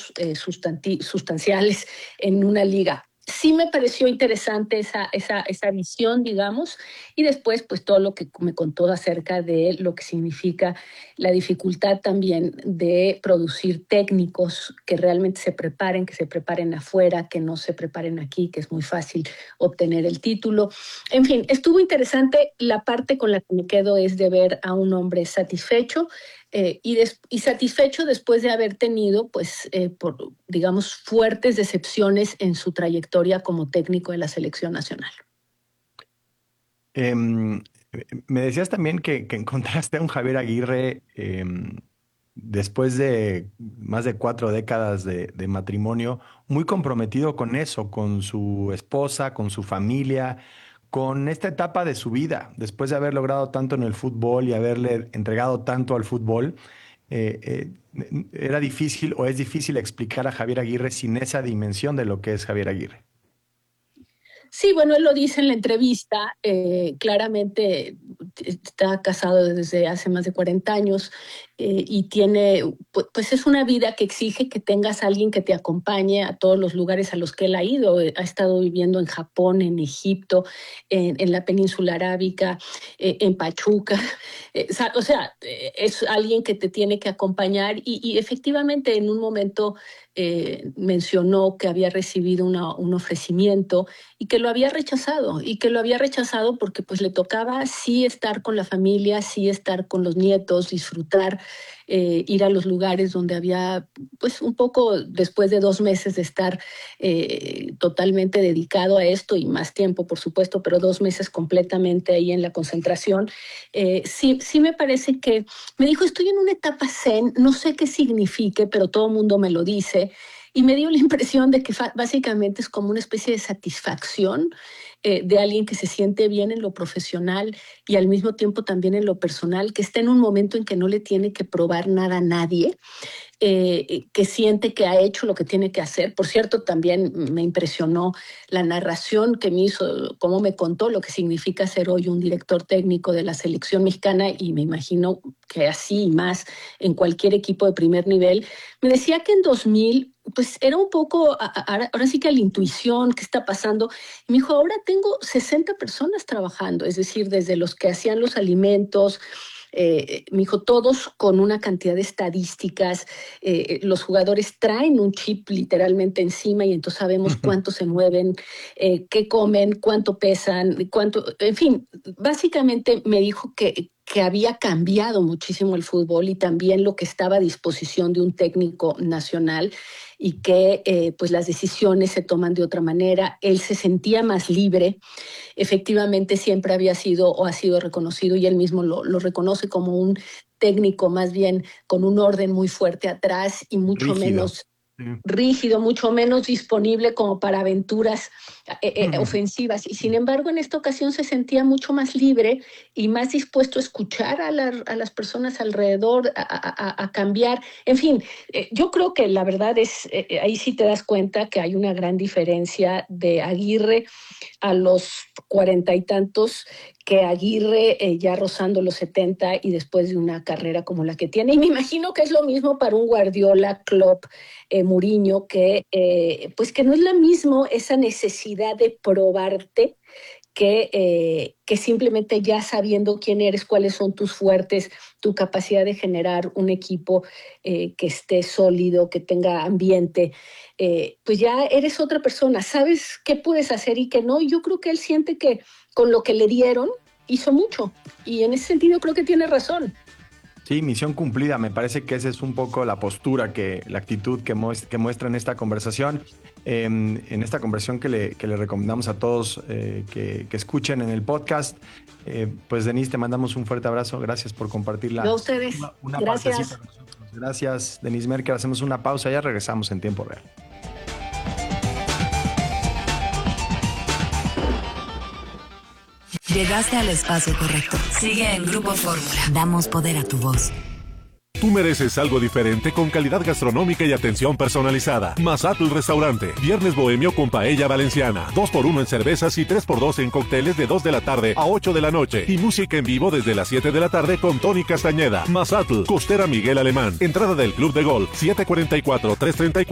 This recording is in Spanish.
cambios sustanciales en una liga. Sí me pareció interesante esa visión, digamos, y después pues todo lo que me contó acerca de lo que significa la dificultad también de producir técnicos que realmente que se preparen afuera, que no se preparen aquí, que es muy fácil obtener el título. En fin, estuvo interesante. La parte con la que me quedo es de ver a un hombre satisfecho, y satisfecho después de haber tenido, pues, digamos, fuertes decepciones en su trayectoria como técnico de la selección nacional. Me decías también que encontraste a un Javier Aguirre después de más de 4 décadas de matrimonio, muy comprometido con eso, con su esposa, con su familia, con esta etapa de su vida, después de haber logrado tanto en el fútbol y haberle entregado tanto al fútbol. Era difícil o es difícil explicar a Javier Aguirre sin esa dimensión de lo que es Javier Aguirre. Sí, bueno, él lo dice en la entrevista. Claramente está casado desde hace más de 40 años, y tiene, pues es una vida que exige que tengas a alguien que te acompañe a todos los lugares a los que él ha ido. Ha estado viviendo en Japón, en Egipto, en la península arábica, en Pachuca. O sea, es alguien que te tiene que acompañar, y efectivamente en un momento mencionó que había recibido un ofrecimiento y que lo había rechazado porque pues le tocaba sí estar con la familia, sí estar con los nietos, disfrutar, ir a los lugares donde había, pues un poco después de 2 meses de estar totalmente dedicado a esto y más tiempo, por supuesto, pero 2 meses completamente ahí en la concentración. Sí me parece que, me dijo, estoy en una etapa zen, no sé qué signifique, pero todo el mundo me lo dice. Y me dio la impresión de que básicamente es como una especie de satisfacción de alguien que se siente bien en lo profesional y al mismo tiempo también en lo personal, que está en un momento en que no le tiene que probar nada a nadie, que siente que ha hecho lo que tiene que hacer. Por cierto, también me impresionó la narración que me hizo, cómo me contó lo que significa ser hoy un director técnico de la selección mexicana, y me imagino que así y más en cualquier equipo de primer nivel. Me decía que en 2000 pues era un poco, ahora sí que a la intuición, qué está pasando. Y me dijo, ahora tengo 60 personas trabajando, es decir, desde los que hacían los alimentos, me dijo, todos con una cantidad de estadísticas. Los jugadores traen un chip literalmente encima y entonces sabemos cuánto se mueven, qué comen, cuánto pesan, en fin, básicamente me dijo que había cambiado muchísimo el fútbol y también lo que estaba a disposición de un técnico nacional, y que pues las decisiones se toman de otra manera. Él se sentía más libre. Efectivamente siempre había sido o ha sido reconocido, y él mismo lo reconoce como un técnico más bien con un orden muy fuerte atrás y mucho Rígido. menos Sí. rígido, mucho menos disponible como para aventuras ofensivas. Y sin embargo, en esta ocasión se sentía mucho más libre y más dispuesto a escuchar a las personas alrededor, a cambiar. En fin, yo creo que la verdad es, ahí sí te das cuenta que hay una gran diferencia de Aguirre a los 40 y tantos que Aguirre ya rozando los 70 y después de una carrera como la que tiene. Y me imagino que es lo mismo para un Guardiola, Klopp, Mourinho, pues que no es la misma esa necesidad de probarte que simplemente ya sabiendo quién eres, cuáles son tus fuertes, tu capacidad de generar un equipo que esté sólido, que tenga ambiente, pues ya eres otra persona, sabes qué puedes hacer y qué no. Y yo creo que él siente que con lo que le dieron hizo mucho, y en ese sentido creo que tiene razón. Sí, misión cumplida. Me parece que esa es un poco la postura, la actitud que muestra en esta conversación. En esta conversación que le recomendamos a todos que escuchen en el podcast. Pues Denise, te mandamos un fuerte abrazo. Gracias por compartirla. No, ustedes, Una gracias. partecita con nosotros. Gracias, Denise Merker. Hacemos una pausa, ya regresamos en tiempo real. Llegaste al espacio correcto. Sigue en Grupo Fórmula. Damos poder a tu voz. Tú mereces algo diferente con calidad gastronómica y atención personalizada. Mazatl Restaurante. Viernes bohemio con paella valenciana. 2x1 en cervezas y 3x2 en cócteles de 2 de la tarde a 8 de la noche. Y música en vivo desde las 7 de la tarde con Tony Castañeda. Mazatl, Costera Miguel Alemán. Entrada del Club de Golf 744-334.